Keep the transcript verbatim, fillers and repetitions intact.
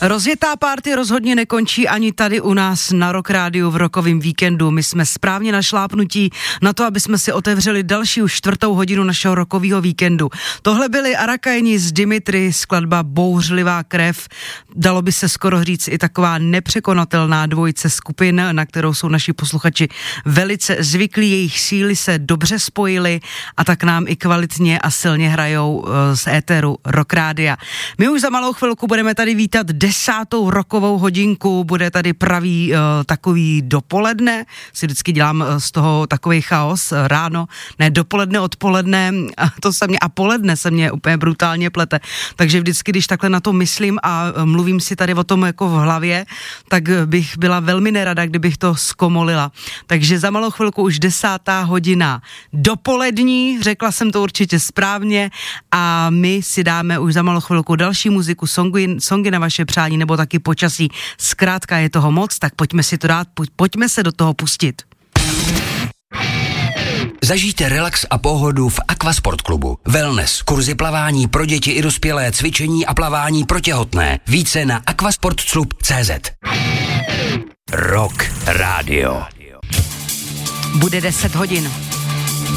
Rozjetá party rozhodně nekončí ani tady u nás na Rock Rádiu v rokovém víkendu. My jsme správně našlápnutí na to, aby jsme si otevřeli další už čtvrtou hodinu našeho rokového víkendu. Tohle byli Arakajni z Dimitri, skladba Bouřlivá krev. Dalo by se skoro říct i taková nepřekonatelná dvojice skupin, na kterou jsou naši posluchači velice zvyklí. Jejich síly se dobře spojily a tak nám i kvalitně a silně hrajou z éteru Rock Rádia. My už za malou chvilku budeme tady vítat desátou rokovou hodinku, bude tady pravý uh, takový dopoledne, si vždycky dělám uh, z toho takový chaos, uh, ráno, ne dopoledne, odpoledne, a to se mě, a poledne se mě úplně brutálně plete, takže vždycky, když takhle na to myslím a uh, mluvím si tady o tom jako v hlavě, tak uh, bych byla velmi nerada, kdybych to zkomolila. Takže za malou chvilku už desátá hodina dopolední, řekla jsem to určitě správně a my si dáme už za malou chvilku další muziku, songy, songy na vaše přání nebo taky počasí. Zkrátka je toho moc, tak pojďme si to dát, pojďme se do toho pustit. Zažijte relax a pohodu v Aquasport klubu. Wellness, kurzy plavání pro děti i dospělé, cvičení a plavání pro těhotné. Více na aquasportclub tečka cé zet. Rock Radio. Bude deset hodin.